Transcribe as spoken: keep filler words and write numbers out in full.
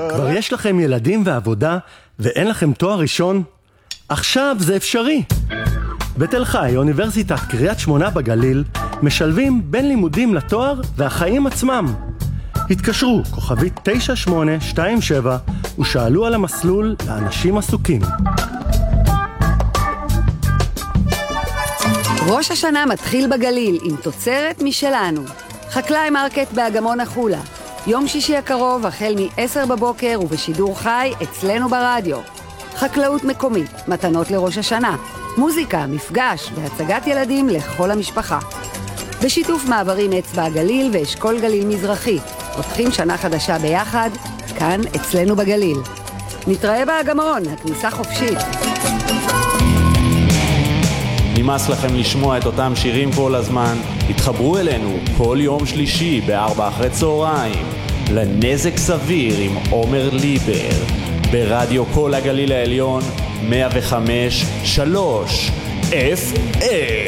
כבר יש לכם ילדים ועבודה ואין לכם תואר ראשון? עכשיו זה אפשרי. בתל חי, אוניברסיטת קריית שמונה בגליל, משלבים בין לימודים לתואר והחיים עצמם. התקשרו כוכבית תשע שמונה שתיים שבע ושאלו על המסלול לאנשים עסוקים. ראש השנה מתחיל בגליל עם תוצרת משלנו. חקלאי מרקט באגמון החולה. יום שישי הקרוב החל מ-עשר בבוקר ובשידור חי אצלנו ברדיו. חקלאות מקומית, מתנות לראש השנה, מוזיקה, מפגש והצגת ילדים לכל המשפחה. בשיתוף מעברים אצבע הגליל ואשכול גליל מזרחי. פותחים שנה חדשה ביחד, כאן אצלנו בגליל. נתראה באגמון, הכניסה חופשית. נמאס לכם לשמוע את אותם שירים כל הזמן? התחברו אלינו כל יום שלישי בארבע אחרי צהריים לנזק סביר עם עומר ליבר ברדיו כל הגליל העליון מאה וחמש שלוש אף אם.